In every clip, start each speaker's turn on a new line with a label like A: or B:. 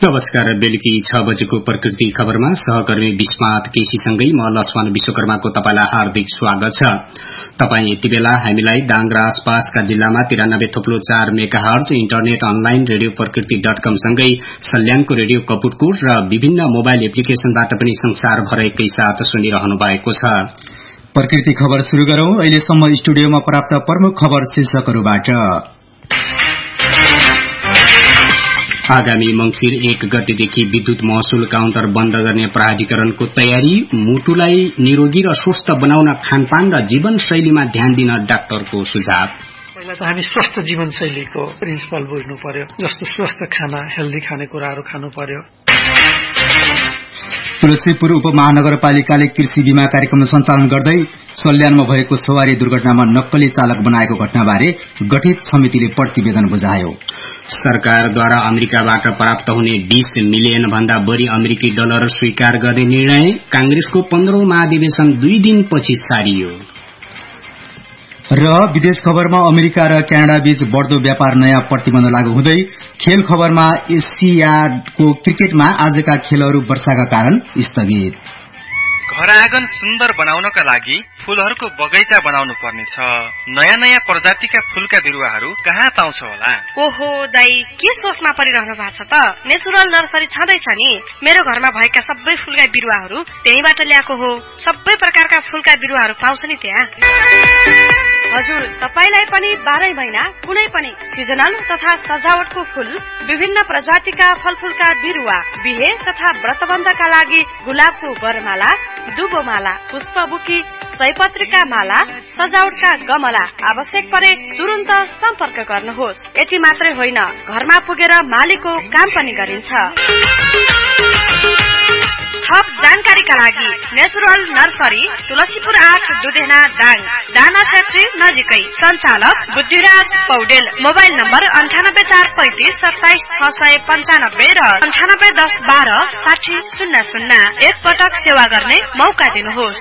A: नमस्कार। बेलुकी 6 बजेको प्रकृति खबरमा सहकर्मी विस्मात केसीसँगै म लक्ष्मण विश्वकर्माको तपाईलाई हार्दिक स्वागत छ। तपाई यति बेला हामीलाई दाङ र आसपासका जिल्लामा 93.4 मेगाहर्ज इन्टरनेट अनलाइन रेडियो प्रकृति.com सँगै सल्यानको रेडियो कपुटकोट र विभिन्न मोबाइल एप्लिकेशनबाट पनि संसारभर एकैसाथ सुनिरहनु भएको छ।
B: प्रकृति खबर शुरू गरौं। अहिलेसम्म स्टुडियोमा प्राप्त प्रमुख खबर शीर्षकहरूबाट।
A: आगामी मंसिर 1 गतेदेखि विद्युत महसुल काउन्टर बन्द गर्ने प्राधिकरणको तयारी। मुटुलाई निरोगी र स्वस्थ बनाउन खानपान र जीवनशैलीमा ध्यान दिन डाक्टरको सुझाव।
C: पहिला त हामी स्वस्थ जीवनशैलीको प्रिन्सिपल बुझ्नु पर्यो, जस्तो स्वस्थ खाना, हेल्दी खानेकुराहरू खानु पर्यो।
B: तुलसीपुर उपमहानगरपालिकाले कृषि बीमा कार्यक्रम सञ्चालन गर्दै सल्यानमा भएको सवारी दुर्घटनामा नक्कली चालक बनाएको घटनाबारे गठित समितिले प्रतिवेदन बुझायो।
A: सरकारद्वारा अमेरिकाबाट प्राप्त हुने 20 मिलियन भन्दा बढ़ी अमेरिकी डलर स्वीकार गर्ने निर्णय। कांग्रेसको 15औं महाधिवेशन 2 दिनपछि सारियो।
B: र विदेश खबरमा अमेरिका र क्यानाडा बीच बढ़दो व्यापार नयाँ प्रतिबन्ध लागू हुँदै। खेल खबरमा एसियाडको क्रिकेटमा आजका खेलहरू वर्षाका कारण स्थगित।
D: घर आँगन सुन्दर बनाउनका लागि फूलहरूको बगैँचा बनाउनु पर्नेछ। नयाँ नयाँ प्रजातिका फूलका बिरुवाहरू कहाँ पाउँछ होला?
E: ओहो दाई, के सोचमा परिरहनु भएको छ त? नेचुरल नर्सरी छँदैछ नि। मेरो घरमा भएका सबै फूलका बिरुवाहरू त्यहीबाट ल्याएको हो। सबै प्रकारका फूलका बिरुवाहरू पाउँछ नि त्यहाँ। हजुर, तपाईलाई पनि 12 महिना कुनै पनि सिजनल तथा सजावटको फूल, विभिन्न प्रजातिका फलफूलका बिरुवा, बिहे तथा व्रतबन्धका लागि गुलाबको वरमाला, दुबोमाला, पुष्पबुकी, सयपत्रीका माला, सजावटका गमला आवश्यक परे तुरुन्त सम्पर्क गर्नुहोस्। यति मात्रै होइन, घरमा पुगेर मालीको काम पनि गरिन्छ। थप जानकारीका लागि नेचुरल नर्सरी, तुलसीपुर 8 दुधेना दाङ, दाना फ्याक्ट्री नजिकै। सञ्चालक बुद्धिराज पौडेल। मोबाइल नम्बर 9845 27 695 र 9810 12 6000। एक पटक सेवा गर्ने मौका दिनुहोस्।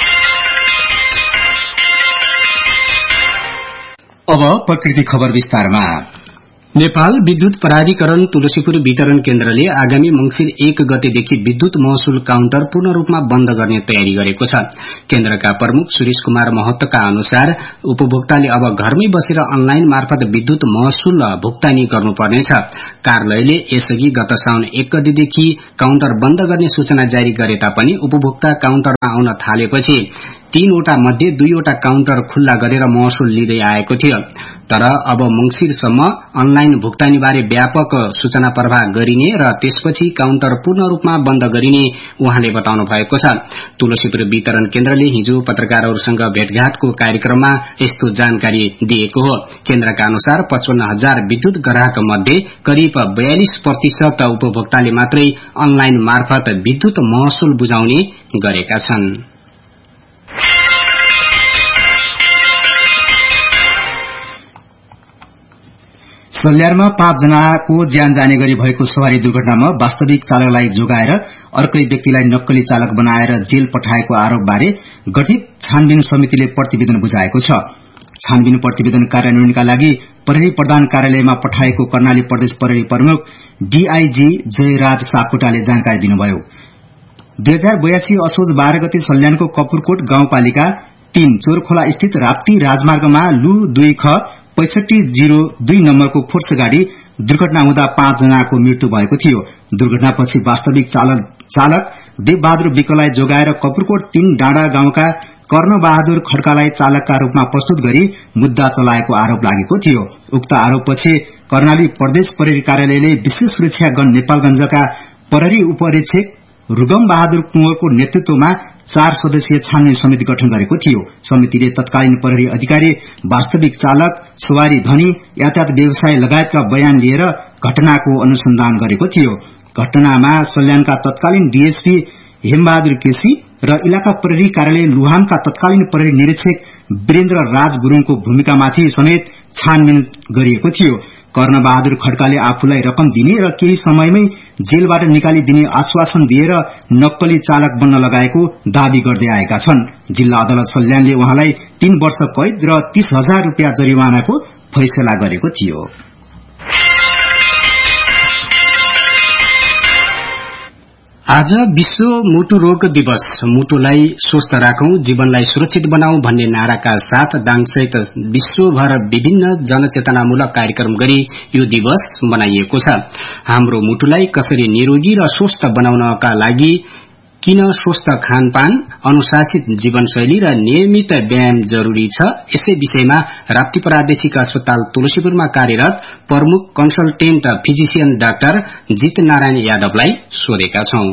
B: अब प्रकृति खबर विस्तारमा।
A: नेपाल विद्युत प्राधिकरण तुलसीपुर वितरण केन्द्रले आगामी मंसिर 1 गतेदेखि विद्युत महसुल काउन्टर पूर्ण रूपमा बन्द गर्ने तयारी गरेको छ। केन्द्रका प्रमुख सुरेश कुमार महतोका अनुसार उपभोक्ताले अब घरमै बसेर अनलाइन मार्फत विद्युत महसुल भुक्तानी गर्नुपर्नेछ। कार्यालयले यसअघि गत साउन 1 गतेदेखि काउन्टर बन्द गर्ने सूचना जारी गरे तापनि उपभोक्ता काउन्टरमा आउन थालेपछि 3 वटा मध्ये 2 वटा काउन्टर खुल्ला गरेर महसुल लिँदै आएको थियो। तर अब मंसिरसम्म अनलाइन भुक्तानी बारे व्यापक सूचना प्रवाह गरिने र त्यसपछि काउन्टर पूर्ण रूपमा बन्द गरिने उहाँले बताउनु भएको छ। तुलसीपुर वितरण केन्द्रले हिजो पत्रकारहरूसँग भेटघाटको कार्यक्रममा यस्तो जानकारी दिएको हो। केन्द्रका अनुसार 55,000 विद्युत ग्राहक मध्ये करिब 42% उपभोक्ताले मात्रै अनलाइन मार्फत विद्युत महसुल बुझाउने गरेका छन्।
B: सल्यानमा 5 जनाको ज्यान जाने गरी भएको सवारी दुर्घटनामा वास्तविक चालकलाई जोगाएर अर्कै व्यक्तिलाई नक्कली चालक बनाएर जेल पठाएको आरोपबारे गठित छानबिन समितिले प्रतिवेदन बुझाएको छ। छानबिन प्रतिवेदन कार्यान्वयनका लागि प्रहरी प्रधान कार्यालयमा पठाएको कर्णाली प्रदेश प्रहरी प्रमुख डीआईजी जयराज सापकोटाले जानकारी दिनुभयो। 2082 असोज 12 गते सल्यानको कपुरकोट गाउँपालिका 3 चोरखोला स्थित राप्ती राजमार्गमा लु 2 ख 6502 नम्बरको फोर्स गाड़ी दुर्घटना हुँदा 5 जनाको मृत्यु भएको थियो। दुर्घटनापछि वास्तविक चालक देवबहादुर विकलाई जोगाएर कपुरकोट 3 डाँडा गाउँका कर्णबहादुर खड्कालाई चालकका रूपमा प्रस्तुत गरी मुद्दा चलाएको आरोप लागेको थियो। उक्त आरोपपछि कर्णाली प्रदेश प्रहरी कार्यालयले विशेष सुरक्षा गण नेपालगञ्जका प्रहरी उपरीक्षक रुगम बहादुर कुँवरको नेतृत्वमा 4 सदस्यीय छानबिन समिति गठन गरेको थियो। समितिले तत्कालीन प्रहरी अधिकारी, वास्तविक चालक, सवारी धनी, यातायात व्यवसाय लगायतका बयान लिएर घटनाको अनुसन्धान गरेको थियो। घटनामा सल्यानका तत्कालीन डीएसपी हेमबहादुर केसी र इलाका प्रहरी कार्यालय लुहामका तत्कालीन प्रहरी निरीक्षक वीरेन्द्र राज गुरूङको भूमिकामाथि समेत छानबिन गरिएको थियो। कर्णबहादुर खड्काले आफूलाई रकम दिने र केही समयमै जेलबाट निकालिदिने आश्वासन दिएर नक्कली चालक बन्न लगाएको दावी गर्दै आएका छन्। जिल्ला अदालत सल्यानले उहाँलाई 3 वर्ष कैद र 30,000 रुपियाँ जरिवानाको फैसला गरेको थियो।
A: आज विश्व मुटु रोग दिवस। मुटुलाई स्वस्थ राखौं, जीवनलाई सुरक्षित बनाऊ भन्ने नाराका साथ दाङसहित विश्वभर विभिन्न जनचेतनामूलक कार्यक्रम गरी यो दिवस मनाइएको छ। हाम्रो मुटुलाई कसरी निरोगी र स्वस्थ बनाउनका लागि किन स्वस्थ खानपान, अनुशासित जीवनशैली र नियमित व्यायाम जरूरी छ, यसै विषयमा राप्ती प्रादेशिक अस्पताल तुलसीपुरमा कार्यरत प्रमुख कन्सल्टेन्ट फिजिशियन डाक्टर जित नारायण यादवलाई सोधेका छौं।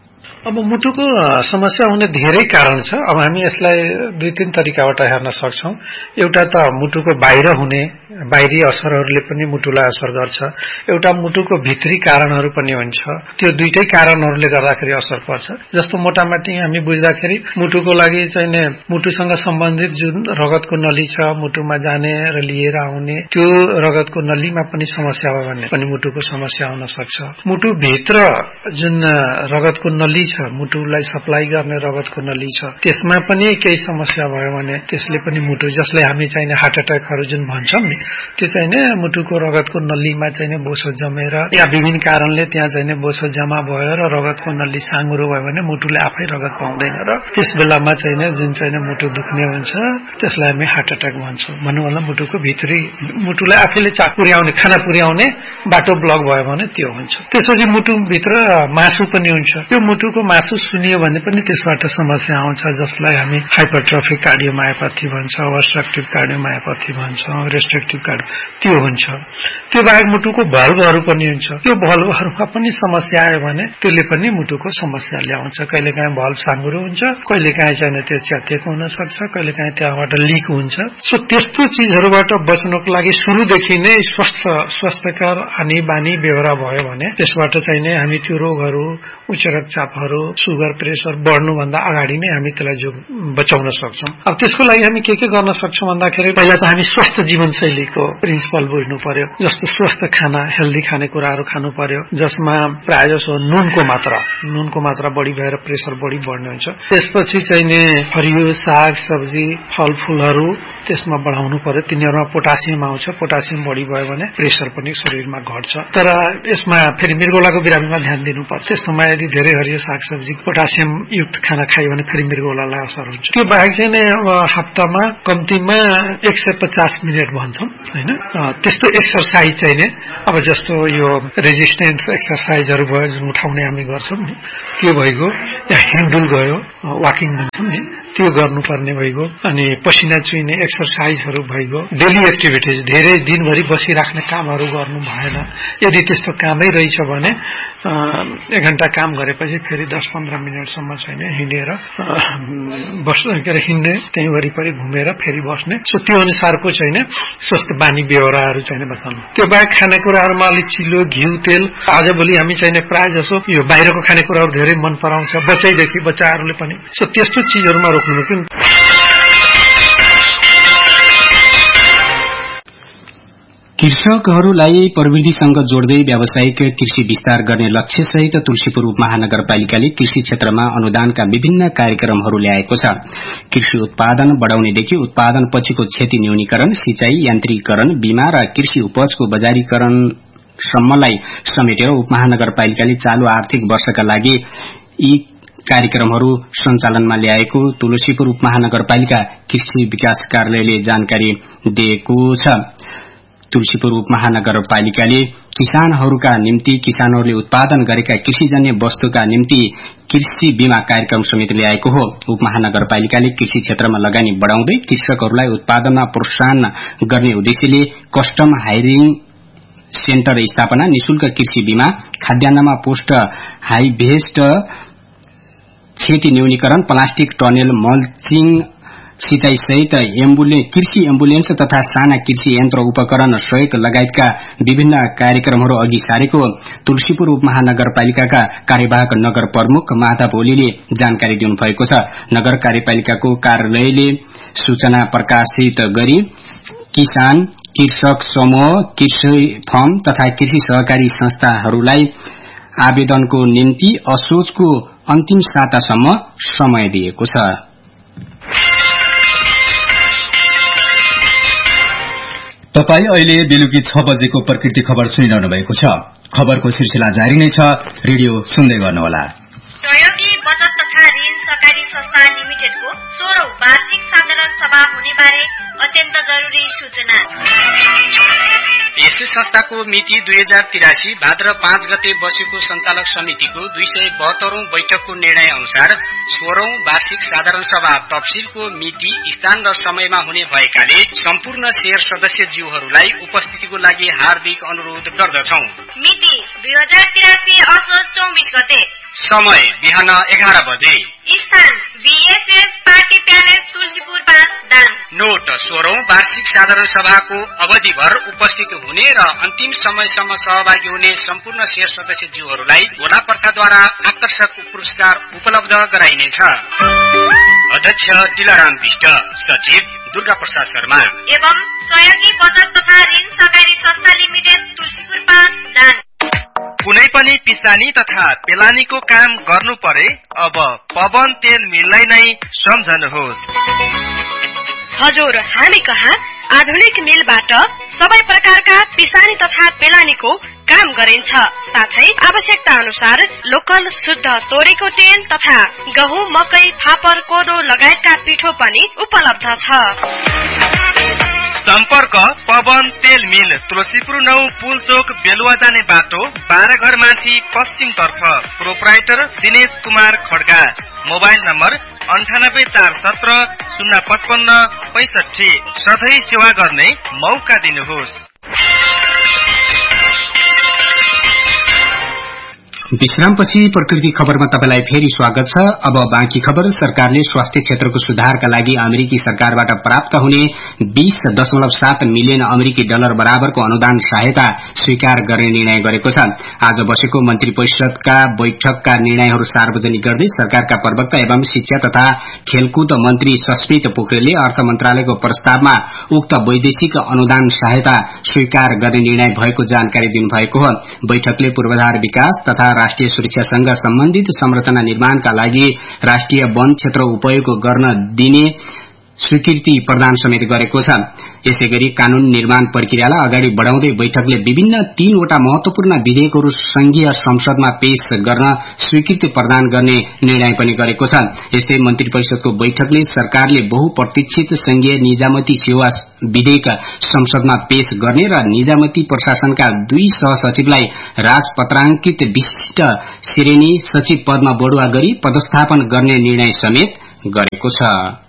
C: अब मुटुको समस्या हुने धेरै कारण छ। अब हामी यसलाई 2-3 तरिकाबाट हेर्न सक्छौं। एउटा त मुटुको बाहिर हुने बाहिरी असरहरूले पनि मुटुलाई असर गर्छ। एउटा मुटुको भित्री कारणहरू पनि हुन्छ। त्यो दुईटै कारणहरूले गर्दाखेरि असर पर्छ। जस्तो मोटामोटी हामी बुझ्दाखेरि मुटुको लागि चाहिँ मुटुसँग सम्बन्धित जुन रगतको नली छ, मुटुमा जाने र लिएर आउने, त्यो रगतको नलीमा पनि समस्या भयो भने पनि मुटुको समस्या हुन सक्छ। मुटु भित्र जुन रगतको नली छ, मुटुलाई सप्लाई गर्ने रगतको नली छ, त्यसमा पनि केही समस्या भयो भने त्यसले पनि मुटु, जसले हामी चाहिँ हार्ट एट्याकहरू जुन भन्छौं नि, त्यो चाहिँ मुटुको रगतको नलीमा चाहिँ बोसो जमेर या विभिन्न कारणले त्यहाँ चाहिँ बोसो जमा भयो र रगतको नली साँगुरो भयो भने मुटुले आफै रगत पाउँदैन र त्यस बेलामा चाहिँ जुन चाहिँ मुटु दुख्ने हुन्छ त्यसलाई हामी हार्ट एट्याक भन्छौं। भन्नु होला मुटुको भित्री मुटुलाई आफैले पुर्याउने, खाना पुर्याउने बाटो ब्लक भयो भने त्यो हुन्छ। त्यसपछि मुटुभित्र मासु पनि हुन्छ। त्यो मुटुको मासु सुनियो भने पनि त्यसबाट समस्या आउँछ, जसलाई हामी hypertrophic cardiomyopathy भन्छौं, obstructive cardiomyopathy भन्छौं, restrictive cardio, त्यो हुन्छ। त्यो बाहेक मुटुको भल्भहरू पनि हुन्छ। त्यो भल्भहरूमा पनि समस्या आयो भने त्यसले पनि मुटुको समस्या ल्याउँछ। कहिलेकाहीँ भल्भ साँगुरो हुन्छ, कहिलेकाहीँ चाहिँ त्यो च्यातिएको हुन सक्छ, कहिलेकाहीँ त्यहाँबाट लिक हुन्छ। सो त्यस्तो चीजहरूबाट बच्नको लागि सुरुदेखि नै स्वास्थ्यकर आनी बानी बेहोरा भयो भने त्यसबाट चाहिँ हामी त्यो रोगहरू, उच्च रक्तचापहरू, सुगर, प्रेसर बढ्नुभन्दा अगाडि नै हामी त्यसलाई बचाउन सक्छौं। अब त्यसको लागि हामी के गर्न सक्छौं भन्दाखेरि पहिला त हामी स्वस्थ जीवनशैलीको प्रिन्सिपल बुझ्नु पर्यो। जस्तो स्वस्थ खाना, हेल्दी खानेकुराहरू खानु पर्यो, जसमा प्राय जसो नुनको मात्रा बढी भएर प्रेसर बढी बढ्ने हुन्छ। त्यसपछि चाहिँ हरियो साग सब्जी, फलफूलहरू त्यसमा बढाउनु पर्यो। तिनीहरूमा पोटासियम आउँछ। पोटासियम बढी भयो भने प्रेसर पनि शरीरमा घट्छ। तर यसमा फेरि मृगौलाको बिरामीमा ध्यान दिनुपर्छ। त्यस्तोमा यदि धेरै हरियो सागसब्जी, पोटासियम युक्त खाना खायो भने फेरि मृगौलालाई असर हुन्छ। त्यो बाहेक चाहिँ हप्तामा कम्तीमा 150 मिनट भन्छौं हैन, त्यस्तो एक्सरसाइज चाहिँ अब जस्तो यो रेजिस्टेन्स एक्सरसाइजहरू भयो जुन उठाउने हामी गर्छौं नि, त्यो भइगयो, या हिन्डुल गयो, वाकिङ भन्छौं नि, त्यो गर्नुपर्ने भइगयो। अनि पसिना चुइने एक्सरसाइजहरू भइगयो। डेली एक्टिभिटिज, धेरै दिनभरि बसिराख्ने कामहरू गर्नु भएन। यदि त्यस्तो कामै रहेछ भने 1 घण्टा काम गरेपछि फेरि 10-15 मिनटसम्म चाहिँ हिँडेर हिँड्ने, त्यही वरिपरि घुमेर फेरि बस्ने। सो त्यो अनुसारको चाहिँ स्वस्थ बानी बेहोराहरू चाहिँ बचाउनु। त्यो बाहेक खानेकुराहरूमा अलिक चिलो, घिउ, तेल, आजभोलि हामी चाहिँ प्राय जसो यो बाहिरको खानेकुराहरू धेरै मन पराउँछ, बच्चाहरूले पनि। सो त्यस्तो चीजहरूमा रोक्नु पर्यो।
A: कृषकहरूलाई प्रविधिसँग जोड्दै व्यावसायिक कृषि विस्तार गर्ने लक्ष्य सहित तुलसीपुर उपमहानगरपालिकाले कृषि क्षेत्रमा अनुदानका विभिन्न कार्यक्रमहरू ल्याएको छ। कृषि उत्पादन बढ़ाउनेदेखि उत्पादन पछिको क्षति न्यूनीकरण, सिंचाई यान्त्रिकीकरण, बीमा र कृषि उपजको बजारीकरण सम्मलाई समेटेर उपमहानगरपालिकाले चालू आर्थिक वर्षका लागि यी कार्यक्रमहरू सञ्चालनमा ल्याएको तुलसीपुर उपमहानगरपालिका कृषि विकास कार्यालयले जानकारी दिएको छ। तुलसीपुर उपमहानगरपालिकाले किसानहरूका निम्ति किसानहरूले उत्पादन गरेका कृषिजन्य वस्तुका निम्ति कृषि बीमा कार्यक्रम समेत ल्याएको हो। उपमहानगरपालिकाले कृषि क्षेत्रमा लगानी बढ़ाउँदै कृषकहरूलाई उत्पादनमा प्रोत्साहन गर्ने उद्देश्यले कस्टम हायरिङ सेन्टर स्थापना, निशुल्क कृषि बीमा, खाद्यान्नमा पोस्ट हार्भेस्ट क्षति न्यूनीकरण, प्लास्टिक टनेल मल्चिङ, सिंचाई सहित कृषि एम्बुलेन्स तथा साना कृषि यन्त्र उपकरण सहयोग लगायतका विभिन्न कार्यक्रमहरू अघि सारेको तुलसीपुर उपमहानगरपालिकाका कार्यवाहक नगर प्रमुख माधव ओलीले जानकारी दिनुभएको छ। नगर कार्यपालिकाको कार्यालयले सूचना प्रकाशित गरी किसान, कृषक समूह, कृषि फर्म तथा कृषि सहकारी संस्थाहरूलाई आवेदनको निम्ति असोजको अन्तिम सातासम्म समय दिएको छ।
B: तपाई अहिले बेलुकी 6 बजेको प्रकृति खबर सुनिरहनु भएको छ। खबरको सिलसिला जारी नै छ, रेडियो सुन्दै गर्नुहोला।
F: सहकारी संस्था लिमिटेडको 16औं वार्षिक साधारण सभा हुने बारे अत्यन्त जरुरी सूचना।
A: यस्तै संस्थाको मिति 2083 भाद्र 5 गते बसेको सञ्चालक समितिको 272औं बैठकको निर्णय अनुसार 16औं वार्षिक साधारण सभा तफसिलको मिति, स्थान र समयमा हुने भएकाले सम्पूर्ण शेयर सदस्यज्यूहरूलाई उपस्थितिको लागि हार्दिक अनुरोध गर्दछौं।
F: मिति 2083 असोज 24 गते।
A: समय बिहान 11 बजे।
F: स्थान BSS party palace Tulsipur 5 Dang.
A: Note: 16औं वार्षिक साधारण सभाको अवधिभर उपस्थित हुने र अन्तिम समयसम्म सहभागी हुने सम्पूर्ण शेयर सदस्यज्यूहरूलाई गोलापर्खाद्वारा आकर्षक पुरस्कार उपलब्ध गराइनेछ। अध्यक्ष दिलाराम विष्ट, सचिव दुर्गा प्रसाद शर्मा
F: एवं सहयोगी बचत तथा ऋण सहकारी संस्था लिमिटेड तुलसीपुर 5 दाङ।
D: कुनै पनि पिसानी तथा पेलानीको काम गर्नु परे अब पवन तेल मिललाई नै सम्झनुहोस्।
E: हजुर, हामी कहाँ आधुनिक मिलबाट सबै प्रकारका पिसानी तथा पेलानीको काम गरिन्छ। साथै आवश्यकता अनुसार लोकल शुद्ध तोरीको तेल तथा गहुँ, मकै, फापर, कोदो लगायतका पिठो पनि उपलब्ध छ।
D: सम्पर्क पवन तेल मिल, तुलसीपुर 9 पुलचोक, बेलुवा जाने बाटो, 12 घर माथि पश्चिम तर्फ। Proprietor Dinesh Kumar Kharga. Mobile number 984170 055 65। सधैँ सेवा गर्ने मौका दिनुहोस्।
A: विश्रामपछि प्रकृति खबरमा तपाईलाई फेरि स्वागत छ। अब बाँकी खबर। सरकारले स्वास्थ्य क्षेत्रको सुधारका लागि अमेरिकी सरकारबाट प्राप्त हुने 20.7 मिलियन अमेरिकी डलर बराबरको अनुदान सहायता स्वीकार गर्ने निर्णय गरेको छ। आज बसेको मन्त्री परिषदका बैठकका निर्णयहरू सार्वजनिक गर्दै सरकारका प्रवक्ता एवं शिक्षा तथा खेलकुद मन्त्री सस्मित पोखरेलले अर्थ मन्त्रालयको प्रस्तावमा उक्त वैदेशिक अनुदान सहायता स्वीकार गर्ने निर्णय भएको जानकारी दिनुभएको हो। बैठकले पूर्वाधार विकास तथा राष्ट्रिय सुरक्षासँग सम्बन्धित संरचना निर्माणका लागि राष्ट्रिय वन क्षेत्र उपयोग गर्न दिने स्वीकृति प्रदान समेत गरेको छ। यसैगरी कानून निर्माण प्रक्रियालाई अगाडि बढ़ाउँदै बैठकले विभिन्न 3वटा महत्वपूर्ण विधेयकहरू संघीय संसदमा पेश गर्न स्वीकृति प्रदान गर्ने निर्णय पनि गरेको छ। यस्तै मन्त्री परिषदको बैठकले सरकारले बहुप्रतीक्षित संघीय निजामती सेवा विधेयक संसदमा पेश गर्ने र निजामती प्रशासनका 2 सहसचिवलाई राजपत्रांकित विशिष्ट श्रेणी सचिव पदमा बढुवा गरी पदस्थापन गर्ने निर्णय समेत गरेको छ।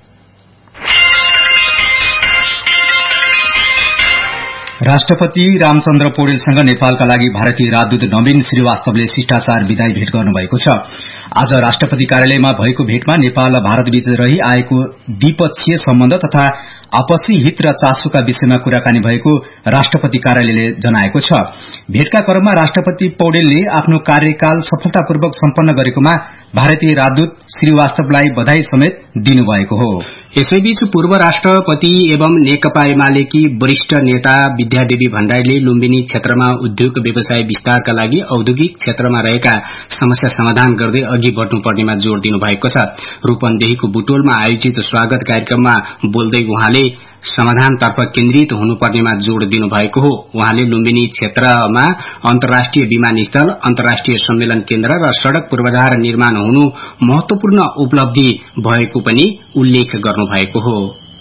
B: राष्ट्रपति रामचन्द्र पौडेलसँग नेपालका लागि भारतीय राजदूत नवीन श्रीवास्तवले शिष्टाचार विदाई भेट गर्नुभएको छ। आज राष्ट्रपति कार्यालयमा भएको भेटमा नेपाल र भारत बीच रही आएको द्विपक्षीय सम्बन्ध तथा आपसी हित र चासोका विषयमा कुराकानी भएको राष्ट्रपति कार्यालयले जनाएको छ। भेटका क्रममा राष्ट्रपति पौडेलले आफ्नो कार्यकाल सफलतापूर्वक सम्पन्न गरेकोमा भारतीय राजदूत श्रीवास्तवलाई बधाई समेत दिनुभएको हो।
A: यसैबीच पूर्व राष्ट्रपति एवं नेकपा एमालेकी वरिष्ठ नेता विद्यादेवी भण्डारीले लुम्बिनी क्षेत्रमा उद्योग व्यवसाय विस्तारका लागि औद्योगिक क्षेत्रमा रहेका समस्या समाधान गर्दै अघि बढ्नुपर्नेमा जोड़ दिनुभएको छ। रूपन्देहीको बुटोलमा आयोजित स्वागत कार्यक्रममा बोल्दै उहाँले समाधानतर्फ केन्द्रित हुनुपर्नेमा जोड़ दिनुभएको हो। उहाँले लुम्बिनी क्षेत्रमा अन्तर्राष्ट्रिय विमानस्थल, अन्तर्राष्ट्रिय सम्मेलन केन्द्र र सड़क पूर्वाधार निर्माण हुनु महत्वपूर्ण उपलब्धि भएको पनि उल्लेख गर्नुभएको हो।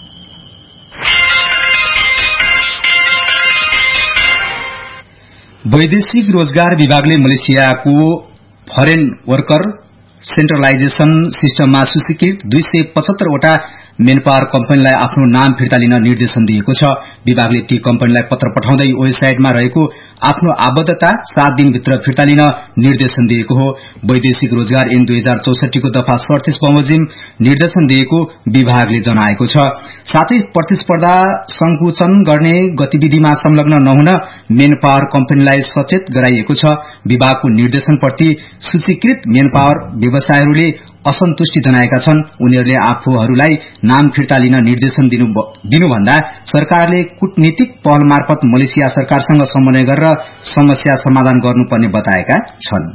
B: वैदेशिक रोजगार विभागले मलेसियाको फरेन वर्कर सेन्ट्रलाइजेशन सिस्टममा सूचीकृत 275 वटा मेनपावर कम्पनीलाई आफ्नो नाम फिर्ता लिन निर्देशन दिएको छ। विभागले ती कम्पनीलाई पत्र पठाउँदै वेबसाइटमा रहेको आफ्नो आबद्धता 7 दिनभित्र फिर्ता लिन निर्देशन दिएको हो। वैदेशिक रोजगार ऐन 2064 को दफा 37 बमोजिम निर्देशन दिएको विभागले जनाएको छ। साथै प्रतिस्पर्धा संकुचन गर्ने गतिविधिमा संलग्न नहुन मेनपावर कम्पनीलाई सचेत गराइएको छ। विभागको निर्देशनप्रति सूचीकृत मेनपावर व्यवसायहरूले असन्तुष्टि जनाएका छन्। उनीहरूले आफूहरूलाई नाम फिर्ता लिन निर्देशन दिनुभन्दा सरकारले कूटनीतिक पहल मार्फत मलेसिया सरकारसँग समन्वय गरेर समस्या समाधान गर्नुपर्ने बताएका छन्।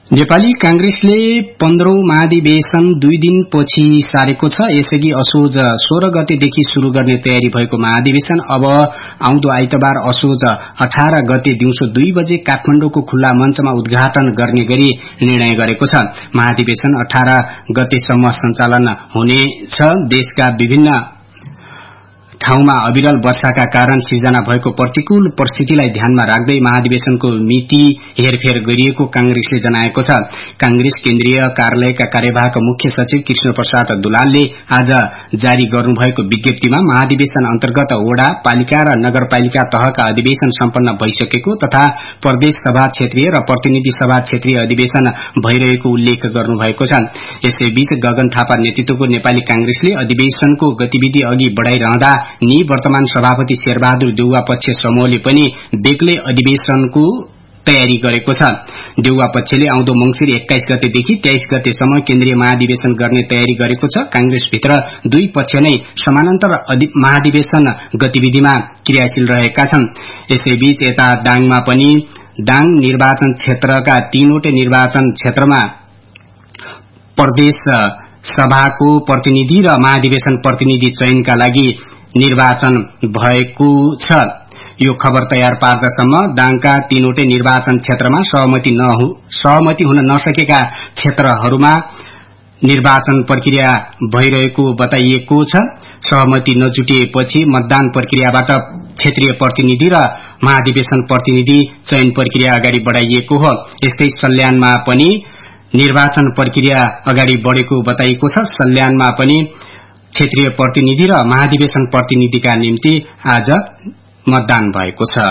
A: नेपाली कांग्रेसले 15औं महाधिवेशन 2 दिनपछि सारेको छ। यसअघि असोज 16 गतेदेखि शुरू गर्ने तयारी भएको महाधिवेशन अब आउँदो आइतबार असोज 18 गते दिउँसो 2 बजे काठमाडौँको खुल्ला मञ्चमा उद्घाटन गर्ने गरी निर्णय गरेको छ। महाधिवेशन 18 गतेसम्म सञ्चालन हुनेछ। देशका विभिन्न ठाउँमा अविरल वर्षाका कारण सिर्जना भएको प्रतिकूल परिस्थितिलाई ध्यानमा राख्दै महाधिवेशनको मिति हेरफेर गरिएको कांग्रेसले जनाएको छ। कांग्रेस केन्द्रीय कार्यालयका कार्यवाहक मुख्य सचिव कृष्ण प्रसाद दुलालले आज जारी गर्नुभएको विज्ञप्तिमा महाधिवेशन अन्तर्गत वडा, पालिका र नगरपालिका तहका अधिवेशन सम्पन्न भइसकेको तथा प्रदेश सभा क्षेत्रीय र प्रतिनिधि सभा क्षेत्रीय अधिवेशन भइरहेको उल्लेख गर्नुभएको छ। यसैबीच गगन थापा नेतृत्वको नेपाली कांग्रेसले अधिवेशनको गतिविधि अघि बढ़ाइरहँदा वर्तमान सभापति शेरबहादुर देउवा पक्ष समूहले पनि बेग्लै अधिवेशनको तयारी गरेको छ। देउवा पक्षले आउँदो मंसिर 21 गतेदेखि 23 गतेसम्म केन्द्रीय महाधिवेशन गर्ने तयारी गरेको छ। कांग्रेसभित्र दुई पक्ष नै समानान्तर महाधिवेशन गतिविधिमा क्रियाशील रहेका छन्। यसैबीच यता दाङमा पनि दाङ निर्वाचन क्षेत्रका 3वटै निर्वाचन क्षेत्रमा प्रदेश सभाको प्रतिनिधि र महाधिवेशन प्रतिनिधि चयनका लागि निर्वाचन भएको छ। यो खबर तयार पार्दासम्म दाङका 3वटै निर्वाचन क्षेत्रमा सहमति हुन नसकेका क्षेत्रहरूमा निर्वाचन प्रक्रिया भइरहेको बताइएको छ। सहमति नजुटिएपछि मतदान प्रक्रियाबाट क्षेत्रीय प्रतिनिधि र महाधिवेशन प्रतिनिधि चयन प्रक्रिया अगाडि बढ़ाइएको हो। यस्तै सल्यानमा पनि निर्वाचन प्रक्रिया अगाडि बढ़ेको बताइएको छ। सल्यानमा पनि क्षेत्रीय प्रतिनिधि र महाधिवेशन प्रतिनिधिका निम्ति आज मतदान भएको छ।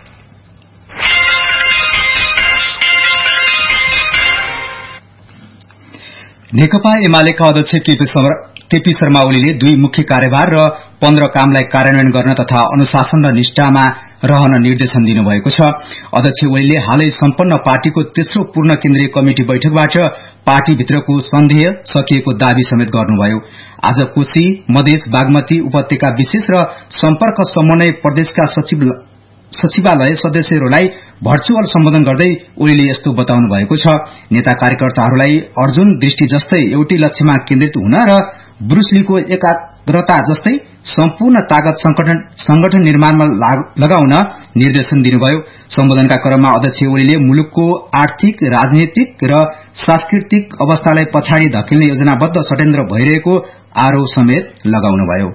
B: नेकपा एमालेका अध्यक्ष केपी शर्मा ओलीले 2 मुख्य कार्यभार र 15 कामलाई कार्यान्वयन गर्न तथा अनुशासन र निष्ठामा रहन निर्देशन दिनुभएको छ। अध्यक्ष ओलीले हालै सम्पन्न पार्टीको तेस्रो पूर्ण केन्द्रीय कमिटी बैठकबाट पार्टीभित्रको सन्देह सकिएको दावी समेत गर्नुभयो। आज कोशी, मधेस, बागमती उपत्यका विशेष र सम्पर्क समन्वय प्रदेशका सचिवालय सदस्यहरूलाई भर्चुअल सम्बोधन गर्दै ओलीले यस्तो बताउनु भएको छ। नेता कार्यकर्ताहरूलाई अर्जुन दृष्टि जस्तै एउटै लक्ष्यमा केन्द्रित हुन र ब्रुसलीको एकाग्रता जस्तै सम्पूर्ण ताकत संगठन निर्माणमा लगाउन निर्देशन दिनुभयो। सम्बोधनका क्रममा अध्यक्ष ओलीले मुलुकको आर्थिक, राजनीतिक र सांस्कृतिक अवस्थालाई पछाडि धकेल्ने योजनाबद्ध षड्यन्त्र भइरहेको आरोप समेत लगाउनुभयो।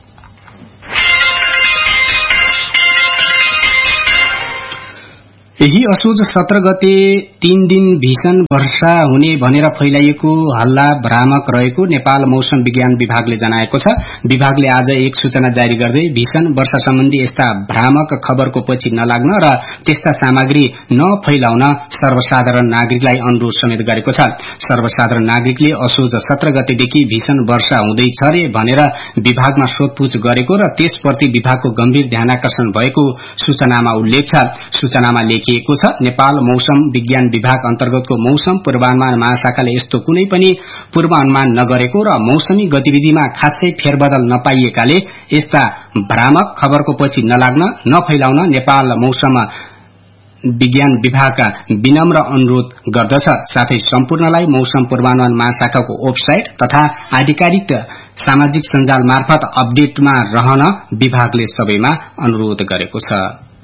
A: यही असोज 17 गते 3 दिन भीषण वर्षा हुने भनेर फैलाइएको हल्ला भ्रामक रहेको नेपाल मौसम विज्ञान विभागले जनाएको छ। विभागले आज एक सूचना जारी गर्दै भीषण वर्षा सम्बन्धी यस्ता भ्रामक खबरको पछि नलाग्न र त्यस्ता सामग्री नफैलाउन सर्वसाधारण नागरिकलाई अनुरोध समेत गरेको छ। सर्वसाधारण नागरिकले असोज 17 गतेदेखि भीषण वर्षा हुँदैछ रे भनेर विभागमा सोधपूछ गरेको र त्यसप्रति विभागको गम्भीर ध्यानाकर्षण भएको सूचनामा उल्लेख छ। सूचनामा लेखिएको छ, नेपाल मौसम विज्ञान विभाग अन्तर्गतको मौसम पूर्वानुमान महाशाखाले यस्तो कुनै पनि पूर्वानुमान नगरेको र मौसमी गतिविधिमा खासै फेरबदल नपाइएकाले यस्ता भ्रामक खबरको पछि नलाग्न नफैलाउन नेपाल मौसम विज्ञान विभाग विनम्र अनुरोध गर्दछ। साथै सम्पूर्णलाई मौसम पूर्वानुमान महाशाखाको वेबसाइट तथा आधिकारिक सामाजिक सञ्जाल मार्फत अपडेटमा रहन विभागले सबैमा अनुरोध गरेको छ।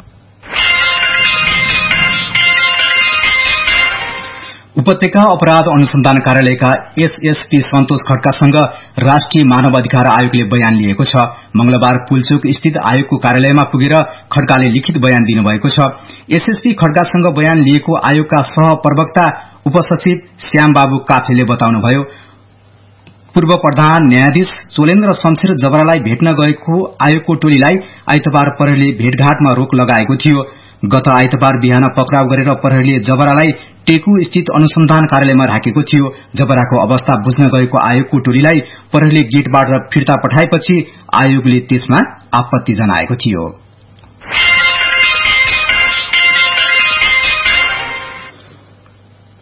B: उपत्यका अपराध अनुसन्धान कार्यालयका एसएसपी सन्तोष खड्कासँग राष्ट्रिय मानव अधिकार आयोगले बयान लिएको छ। मंगलबार पुलचोक स्थित आयोगको कार्यालयमा पुगेर खड्काले लिखित बयान दिनुभएको छ। एसएसपी खड्कासँग बयान लिएको आयोगका सहप्रवक्ता उपसचिव श्यामबाबु काफ्लेले बताउनुभयो। पूर्व प्रधान न्यायाधीश चोलेन्द्र शमशेर जबरालाई भेट्न गएको आयोगको टोलीलाई आइतबार प्रहरीले भेटघाटमा रोक लगाएको थियो। गत आइतबार बिहान पक्राउ गरेर प्रहरीले जबरालाई टेकु स्थित अनुसन्धान कार्यालयमा राखेको थियो। जबराको अवस्था बुझ्न गएको आयोगको टोलीलाई प्रहरीले गेटबाट फिर्ता पठाएपछि आयोगले त्यसमा आपत्ति जनाएको थियो।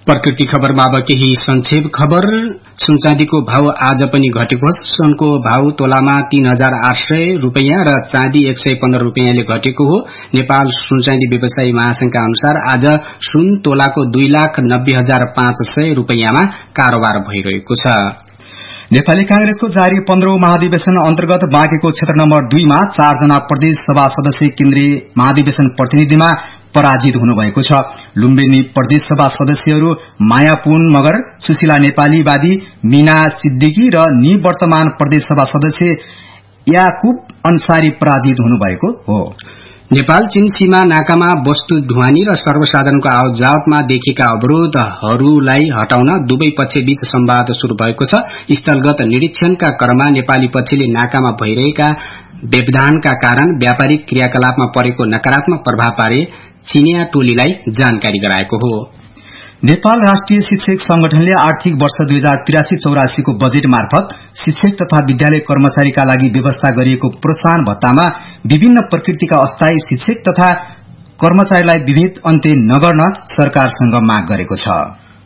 A: प्रकृति खबरमा अब केही संक्षेप खबर। सुनचाँदीको भाव आज पनि घटेको छ। सुनको भाव तोलामा 3,800 रूपैयाँ र चाँदी 115 रूपैयाँले घटेको हो। नेपाल सुनचाँदी व्यवसायी महासंघका अनुसार आज सुन तोलाको 2,90,500 रूपैयाँमा कारोबार भइरहेको छ।
B: नेपाली कांग्रेसको जारी 15औं महाधिवेशन अन्तर्गत बाँकेको क्षेत्र नम्बर 2 मा 4 जना प्रदेश सभा सदस्य केन्द्रीय महाधिवेशन प्रतिनिधिमा पराजित हुनुभएको छ। लुम्बिनी प्रदेश सभा सदस्यहरू माया पुन मगर, सुशीला नेपालीवादी, मीना सिद्दिकी र निवर्तमान प्रदेश सभा सदस्य याकुब अन्सारी पराजित हुनुभएको हो।
A: नेपाल चीन सीमा नाकामा वस्तु ढुवानी र सर्वसाधारणको आवतजावतमा देखिएका अवरोधहरूलाई हटाउन दुवै पक्षबीच संवाद शुरू भएको छ। स्थलगत निरीक्षणका क्रममा नेपाली पक्षले नाकामा भइरहेका व्यवधानका कारण व्यापारिक क्रियाकलापमा परेको नकारात्मक प्रभाव बारे चीनिया टोलीलाई जानकारी गराएको हो।
B: नेपाल राष्ट्रिय शिक्षक संगठनले आर्थिक वर्ष 2083-84 को बजेट मार्फत शिक्षक तथा विद्यालय कर्मचारीका लागि व्यवस्था गरिएको प्रोत्साहन भत्तामा विभिन्न प्रकृतिका अस्थायी शिक्षक तथा कर्मचारीलाई विभेद अन्त्य नगर्न सरकारसँग माग गरेको छ।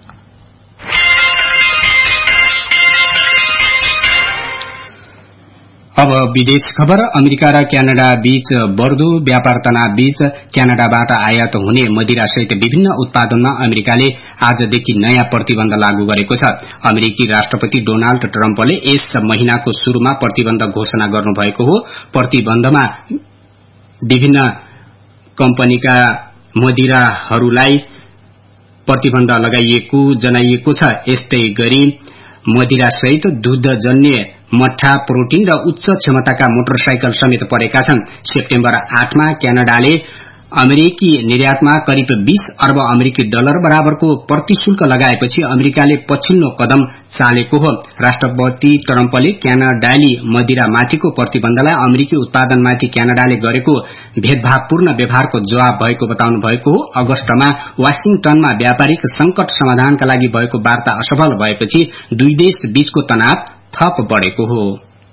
A: अब विदेश खबर। अमेरिका र क्यानाडा बीच बढ्दो व्यापार तनाव बीच क्यानाडाबाट आयात हुने मदिरा सहित विभिन्न उत्पादनमा अमेरिकाले आजदेखि नयाँ प्रतिबन्ध लागू गरेको छ। अमेरिकी राष्ट्रपति डोनाल्ड ट्रम्पले यस महिनाको शुरूमा प्रतिबन्ध घोषणा गर्नुभएको हो। प्रतिबन्धमा विभिन्न कम्पनीका मदिराहरूलाई प्रतिबन्ध लगाइएको जनाइएको छ। यस्तै गरी मदिरा सहित दुग्धजन्य मट्ठा, प्रोटिन र उच्च क्षमताका मोटरसाइकल समेत परेका छन्। सेप्टेम्बर 8 मा क्यानाडाले अमेरिकी निर्यातमा करिब 20 अर्ब अमेरिकी डलर बराबरको प्रतिशुल्क लगाएपछि अमेरिकाले पछिल्लो कदम चालेको हो। राष्ट्रपति ट्रम्पले क्यानाडाली मदिरामाथिको प्रतिबन्धलाई अमेरिकी उत्पादनमाथि क्यानाडाले गरेको भेदभावपूर्ण व्यवहारको जवाब भएको बताउनु भएको हो। अगस्तमा वाशिंगटनमा व्यापारिक संकट समाधानका लागि भएको वार्ता असफल भएपछि दुई देश बीचको तनाव थप बढ़ेको हो।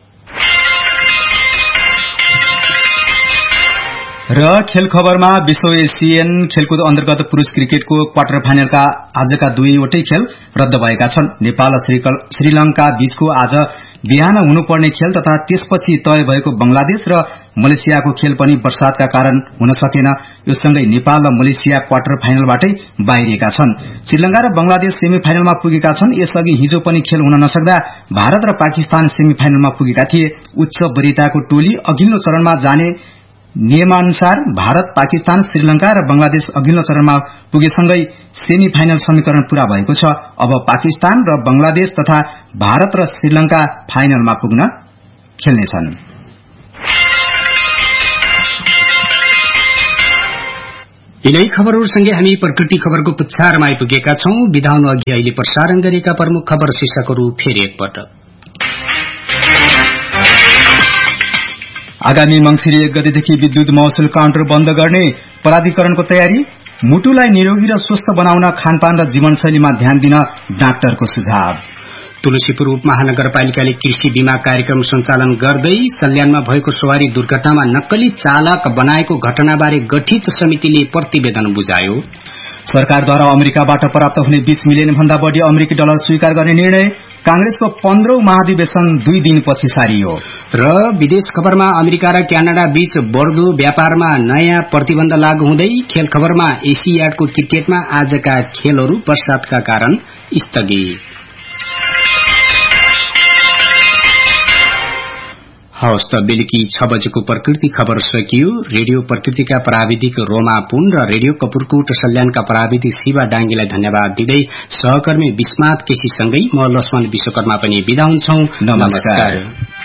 B: र खेल खबरमा विश्व एशियन खेलकुद अन्तर्गत पुरूष क्रिकेटको क्वार्टर फाइनलका आजका दुईवटै खेल रद्द भएका छन्। नेपाल र श्रीलंका बीचको आज बिहान हुनुपर्ने खेल तथा त्यसपछि तय भएको बंगलादेश र मलेसियाको खेल पनि वर्षातका कारण हुन सकेन। यो सँगै नेपाल र मलेसिया क्वार्टर फाइनलबाटै बाहिरिएका छन्। श्रीलंका र बंगलादेश सेमी फाइनलमा पुगेका छन्। यसअघि हिजो पनि खेल हुन नसक्दा भारत र पाकिस्तान सेमी फाइनलमा पुगेका थिए। उच्च वरियताको टोली अघिल्लो चरणमा जाने नियमानुसार भारत, पाकिस्तान, श्रीलंका र बंगलादेश अघिल्लो चरणमा पुगेसँगै सेमी फाइनल समीकरण पूरा भएको छ। अब पाकिस्तान र बंगलादेश तथा भारत र श्रीलंका फाइनलमा पुग्न खेल्नेछन्।
A: यिनै खबरहरूसँगै हामी प्रकृति खबरको पुच्छारमा आइपुगेका छौं। विधा हुनु अघि अहिले प्रसारण गरेका प्रमुख खबर शीर्षकहरू फेरि एकपटक।
B: आगामी मंसिर 1 गतेदेखि विद्युत महसुल काउन्टर बन्द गर्ने प्राधिकरणको तयारी। मुटुलाई निरोगी र स्वस्थ बनाउन खानपान र जीवनशैलीमा ध्यान दिन डाक्टरको सुझाव।
A: तुलसीपुर उपमहानगरपालिकाले कृषि बीमा कार्यक्रम सञ्चालन गर्दै सल्यानमा भएको सवारी दुर्घटनामा नक्कली चालक बनाएको घटनाबारे गठित समितिले प्रतिवेदन बुझायो।
B: सरकारद्वारा अमेरिकाबाट प्राप्त हुने 20 मिलियन भन्दा बढ़ी अमेरिकी डलर स्वीकार गर्ने निर्णय। कांग्रेसको 15औं महाधिवेशन 2 दिनपछि सारियो।
A: र विदेश खबरमा अमेरिका र क्यानाडा बीच बढ़दो व्यापारमा नयाँ प्रतिबन्ध लागू हुँदै। खेल खबरमा एसियाडको क्रिकेटमा आजका खेलहरू वर्षातका कारण स्थगित। हवस् त बेलुकी 6 बजेको प्रकृति खबर सकियो। रेडियो प्रकृतिका प्राविधिक रोमा पुन र रेडियो कपुरकोट सल्यानका प्राविधिक शिवा डाङ्गीलाई धन्यवाद दिँदै सहकर्मी विस्मात केसीसँगै म लक्ष्मण विश्वकर्मा पनि बिदा हुन्छौं। नमस्कार।